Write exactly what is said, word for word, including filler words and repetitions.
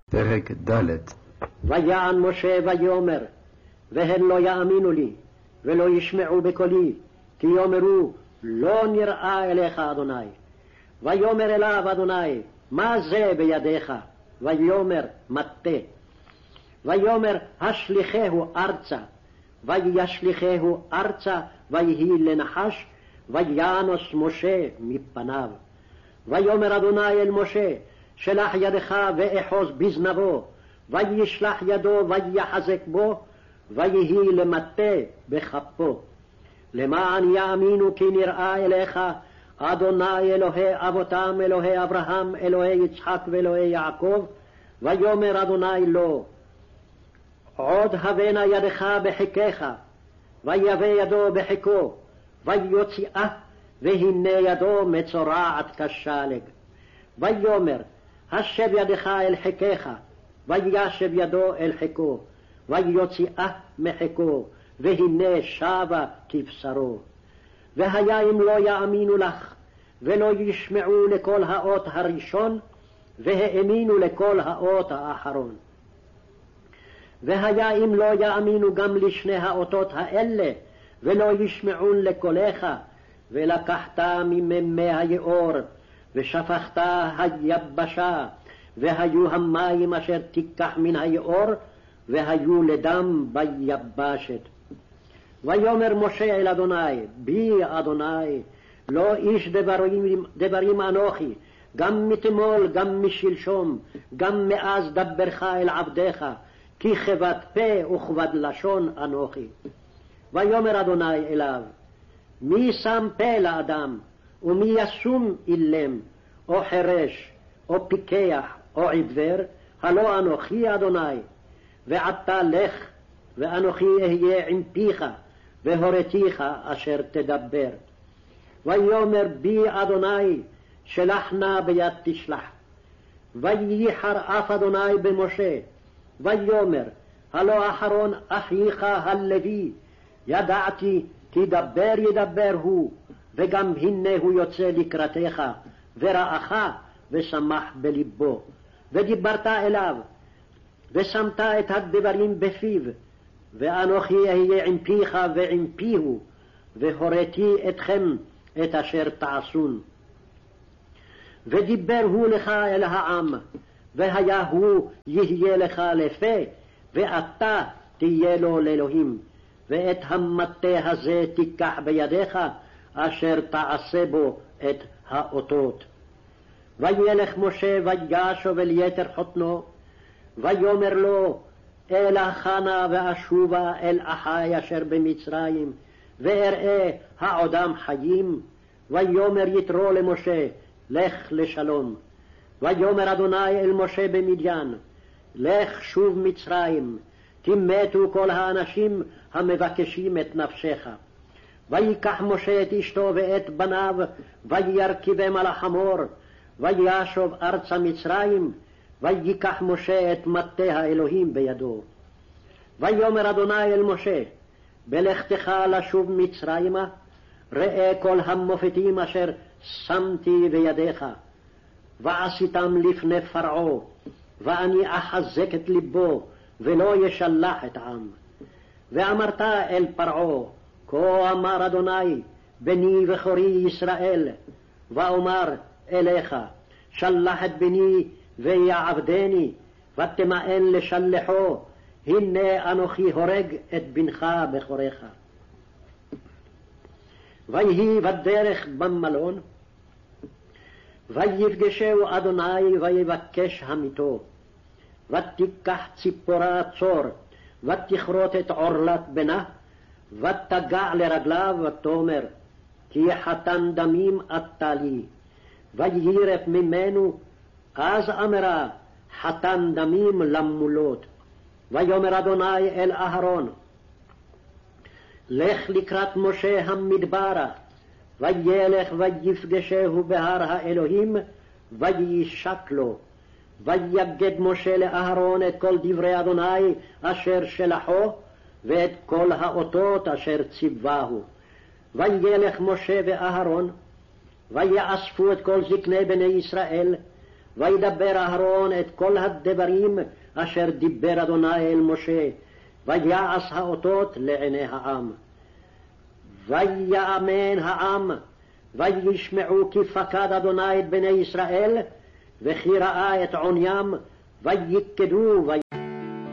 פרק ד'. ויען משה ויאמר, והן לא יאמינו לי, ולא ישמעו בקולי, כי יאמרו, לא נראה אליך אדוני. ויאמר אליו אדוני, מה זה בידיך? ויאמר, מטה. ויאמר, השליחהו ארצה. וישליחהו ארצה, ויהי לנחש, וינוס משה מפניו. ויאמר אדוני אל משה, שלח ידך ואחוז בזנבו, וישלח ידו ויחזק בו, ויהי למטה בכפו. למען יאמינו כי נראה אליך, אדוני אלוהי אבותם, אלוהי אברהם, אלוהי יצחק ואלוהי יעקב. ויאמר אדוני לו, עוד הבנה ידך בחיקך, ויבא ידו בחיקו, ויוציאה, והנה ידו מצורעת כשלג. ויאמר, השב ידך אל חיקך, וישב ידו אל חיקו, ויוציאה מחיקו, והנה שבה כבשרו. והיה אם לא יאמינו לך, ולא ישמעו לכל האות הראשון, והאמינו לכל האות האחרון. והיה אם לא יאמינו גם לשני האותות האלה, ולא ישמעון לקולך, ולקחת מממי היאור, ושפכת היבשה, והיו המים אשר תיקח מן היאור, והיו לדם ביבשת. ויאמר משה אל אדוני, בי אדוני, לא איש דברים, דברים אנוכי, גם מתמול, גם משלשום, גם מאז דברך אל עבדך, כי כבד פה וכבד לשון אנוכי. ויאמר אדוני אליו, מי שם פה לאדם, ומי ישום אילם, או חרש, או פיקח, או עיוור, הלא אנוכי אדוני. ועתה לך, ואנוכי אהיה עם פיך, והורתיך אשר תדבר. ויאמר בי אדוני, שלח נא ביד תשלח. וייחר אף אדוני במשה, ויאמר, הלא אחרון אחיך הלוי, ידעתי כי דבר ידבר הוא, וגם הנה הוא יוצא לקראתך, ורעך ושמח בלבו. ודיברת אליו, ושמת את הדברים בפיו, ואנוכי אהיה עם פיך ועם פיהו, והוריתי אתכם את אשר תעשון. ודיבר הוא לך אל העם, והיה הוא יהיה לך לפה, ואתה תהיה לו לאלוהים. ואת המטה הזה תיקח בידיך, אשר תעשה בו את האותות. וילך משה וישוב אל יתר חותנו, ויאמר לו, אלך נא ואשובה אל אחי אשר במצרים, ואראה העודם חיים. ויאמר יתרו למשה, לך לשלום. ויאמר אדוני אל משה במדיין, לך שוב מצרים, כי מתו כל האנשים המבקשים את נפשך. ויקח משה את אשתו ואת בניו, וירכיבם על החמור, וישוב ארצה מצרים, ויקח משה את מטה האלוהים בידו. ויאמר אדוני אל משה, בלכתך לשוב מצרימה, ראה כל המופתים אשר שמתי בידיך, ועשיתם לפני פרעה, ואני אחזק את ליבו, ולא ישלח את העם. ואמרת אל פרעה, כה אמר אדוני, בני בכורי ישראל, ואומר אליך, שלח את בני ויעבדני, ותמאן לשלחו, הנה אנוכי הורג את בנך בכורך. ויהי בדרך במלון, ויפגשהו אדוני ויבקש המיתו. ותיקח ציפורה צור, ותכרות את עורלת בנה, ותגע לרגליו ותאמר, כי חתן דמים אתה לי. ויירף ממנו, אז אמרה, חתן דמים למולות. ויאמר אדוני אל אהרון, לך לקראת משה המדברה, וילך ויפגשהו בהר האלוהים, ויישק לו. ויגד משה לאהרון את כל דברי אדוני אשר שלחו, ואת כל האותות אשר ציווהו. וילך משה ואהרון, ויאספו את כל זקני בני ישראל, וידבר אהרון את כל הדברים אשר דיבר אדוני אל משה, ויעש האותות לעיני העם. ויאמן העם, וישמעו כי פקד אדוני את בני ישראל, וכי ראה את עוניים, ויקדו